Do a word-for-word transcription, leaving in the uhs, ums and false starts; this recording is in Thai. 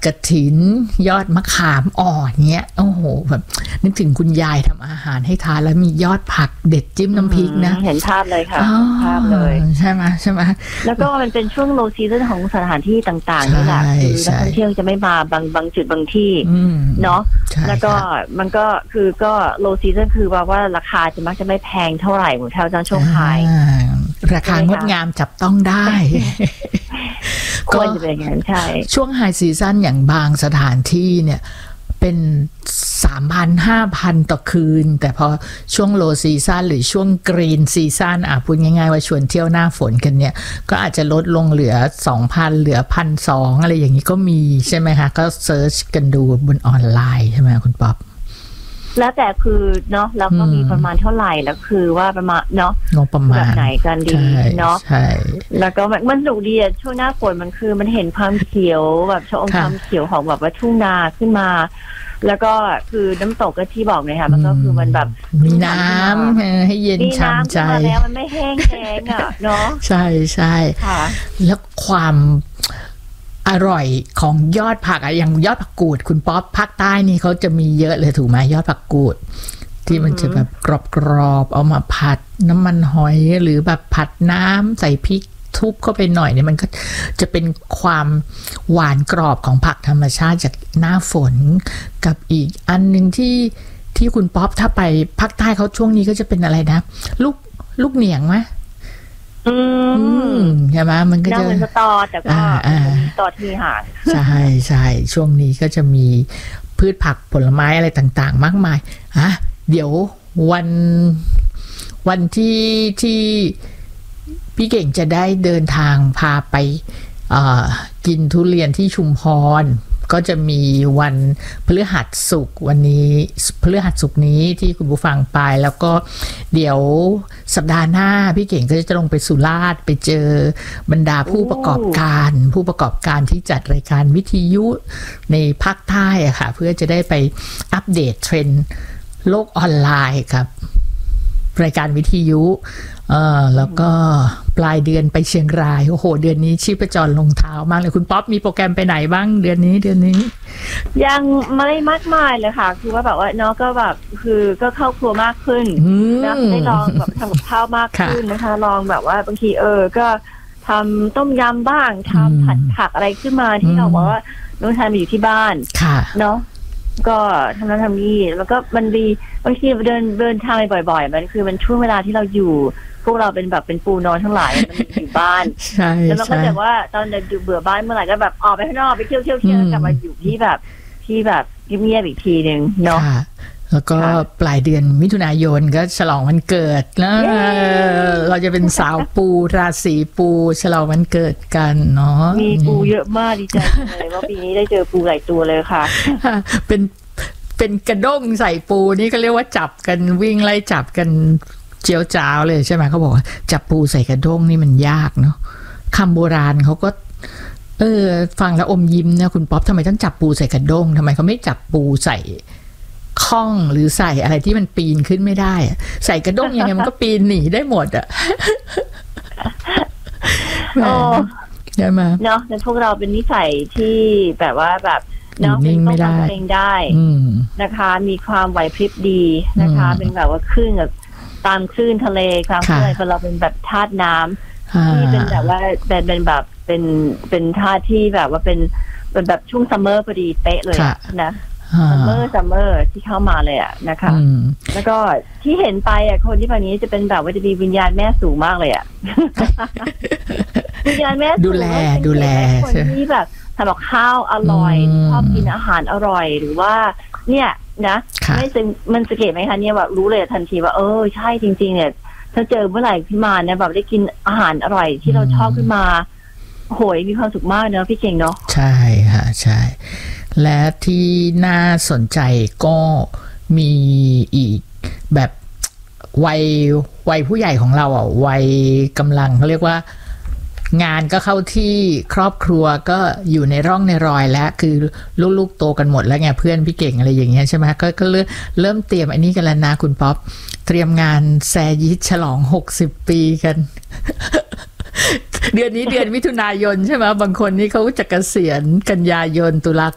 กฐินยอดมะขามอ่อนเนี้ยโอ้โหแบบนึกถึงคุณยายทำอาหารให้ทานแล้วมียอดผักเด็ดจิ้มน้ำพริกนะเห็นภาพเลยค่ะภาพเลยใช่ไหมใช่ไหมแล้วก็มันเป็นช่วง low season ของสถานที่ต่างๆนี่แหละคือนักท่องเที่ยวจะไม่มาบางบางจุดบางที่เนาะแล้วก็มันก็คือก็ low season คือว่าว่าราคาจะมักจะไม่แพงเท่าไหร่เหมือนแถวจังช่วงไฮราคางดงามจับต้องได้ก็จะเป็นอย่างนั้นใช่ช่วงไฮซีซั่นอย่างบางสถานที่เนี่ยเป็น สามพัน ห้าพัน ต่อคืนแต่พอช่วงโลซีซั่นหรือช่วงกรีนซีซั่นอ่ะพูดง่ายๆว่าชวนเที่ยวหน้าฝนกันเนี่ยก็อาจจะลดลงเหลือ สองพัน เหลือ หนึ่งพันสองร้อย อะไรอย่างนี้ก็มีใช่ไหมคะก็เซิร์ชกันดูบนออนไลน์ใช่ไหมคุณป๊อปแล้วแต่คือเนาะแล้วก็มีประมาณเท่าไหร่แล้วคือว่าประมาณเนาะงบประมาณแบบไหนกันดีเนาะใช่แล้วก็มันสนุกดีอ่ะช่วงหน้าฝนมันคือมันเห็นความเขียวแบบชมความเขียวของแบบว่าทุ่งนาขึ้นมาแล้วก็คือน้ำตกก็ที่บอกเลยค่ะมันก็คือมันแบบมีน้ำให้เย็นช่ำใจแล้วมันไม่แห้งแล้งอ่ะเนาะใช่ใช่แล้วความอร่อยของยอดผักอะอย่างยอดผักกูดคุณป๊อปภาคใต้นี่เขาจะมีเยอะเลยถูกไหมยอดผักกูดที่มันจะแบบกรอบๆเอามาผัดน้ำมันหอยหรือแบบผัดน้ำใส่พริกทุบเข้าไปหน่อยเนี่ยมันก็จะเป็นความหวานกรอบของผักธรรมชาติจากหน้าฝนกับอีกอันนึงที่ที่คุณป๊อปถ้าไปภาคใต้เขาช่วงนี้ก็จะเป็นอะไรนะลูกลูกเหนียงไหมอืมใช่ไหมมันก็จะเหมือนสตอแต่ก็ตอที่หางใช่ใช่ช่วงนี้ก็จะมีพืชผักผลไม้อะไรต่างๆมากมายอ่ะเดี๋ยววันวันที่ที่พี่เก่งจะได้เดินทางพาไปกินทุเรียนที่ชุมพรก็จะมีวันพฤหัสศุกร์วันนี้พฤหัสศุกร์นี้ที่คุณผู้ฟังไปแล้วก็เดี๋ยวสัปดาห์หน้าพี่เก่งก็จะลงไปสุราษฎร์ไปเจอบรรดาผู้ประกอบการผู้ประกอบการที่จัดรายการวิทยุในภาคใต้อะค่ะเพื่อจะได้ไปอัปเดตเทรนด์โลกออนไลน์ครับรายการวิทยุเอ่อแล้วก็ปลายเดือนไปเชียงรายโอ้โหเดือนนี้ชีพจรลงเท้ามากเลยคุณป๊อปมีโปรแกรมไปไหนบ้างเดือนนี้เดือนนี้ยังไม่มากมายเลยค่ะคือว่าแบบว่าเนาะก็แบบคือก็เข้าครัวมากขึ้นนะได้ลองแบบทำกับข้าวมากขึ้นนะคะลองแบบว่าบางทีเออก็ทำต้มยำบ้างทำผัดผักอะไรขึ้นมาที่เราบอกว่าน้องชายมาอยู่ที่บ้านเนาะก็ทำนั้นทำนี่แล้วก็มันดีบางทีเดินเดินทางไปบ่อยๆมันคือมันช่วงเวลาที่เราอยู่พวกเราเป็นแบบเป็นปูนอนทั้งหลายมันอยู่บ้านแล้วมันก็จะว่าตอนเดินอยู่เบื่อบ้านเมื่อไหร่ก็แบบออกไปข้างนอกไปเที่ยวเที่ยวเที่ยวกลับมาอยู่ที่แบบที่แบบเงียบๆอีกทีนึงเนาะแล้วก็ปลายเดือนมิถุนายนก็ฉลองวันเกิดนะเราจะเป็นสาวปูราศีปูฉลองวันเกิดกันเนาะมีปูเยอะมากดีใจเลยว่าปีนี้ได้เจอปูหลายตัวเลยค่ะเป็นเป็นกระด้งใส่ปูนี่ก็เรียกว่าจับกันวิ่งไล่จับกันเจียวจ้าวเลยใช่ไหมเขาบอกว่าจับปูใส่กระด้งนี่มันยากเนาะคำโบราณเขาก็เออฟังแล้วอมยิ้มนะคุณป๊อปทำไมต้องจับปูใส่กระด้งทำไมเขาไม่จับปูใส่ข้องหรือใส่อะไรที่มันปีนขึ้นไม่ได้ใส่กระด้งยังไงมันก็ปีนหนีได้หมดอ่ะโอ้ใช่ไหมเนาะแต่พวกเราเป็นนิสัยที่แบบว่าแบบเนาะนิ่งไม่ได้เองได้นะคะมีความไหวพริบดีนะคะเป็นแบบว่าคลื่นแบบตามคลื่นทะเลความคลื่นอะไรเราเป็นแบบธาตุน้ำที่เป็นแบบว่าเป็นเป็นแบบเป็นเป็นธาตุที่แบบว่าเป็นเป็นแบบช่วงซัมเมอร์พอดีเป๊ะเลยนะซัมเมอร์ซัมเมอร์ที่เข้ามาเลยอ่ะนะคะแล้วก็ที่เห็นไปอ่ะคนที่ฝั่งนี้จะเป็นแบบว่าจะมีวิญญาณแม่สูงมากเลยอ่ะวิญญาณแม่ดูแลดูแลคนที่แบบทำกับข้าวอร่อยชอบกินอาหารอร่อยหรือว่าเนี่ยนะไม่มันสังเกตไหมคะเนี่ยแบบรู้เลยทันทีว่าเออใช่จริงๆเนี่ยถ้าเจอเมื่อไหร่ขึ้นมาเนี่ยแบบได้กินอาหารอร่อยที่เราชอบขึ้นมาโหยมีความสุขมากเนอะพี่เก่งเนาะใช่ค่ะใช่และที่น่าสนใจก็มีอีกแบบวัยวัยผู้ใหญ่ของเราอ่ะวัยกำลังเขาเรียกว่างานก็เข้าที่ครอบครัวก็อยู่ในร่องในรอยแล้วคือลูกๆโตกันหมดแล้วไงเพื่อนพี่เก่งอะไรอย่างเงี้ยใช่ไหมก็ก็เริ่มเริ่มเตรียมอันนี้กันแล้วนะคุณป๊อปเตรียมงานแซยิฉลองหกสิบปีกัน เดือนนี้เดือนมิถุนายนใช่ไหมบางคนนี่เขาจะเกษียณกันยายนตุลา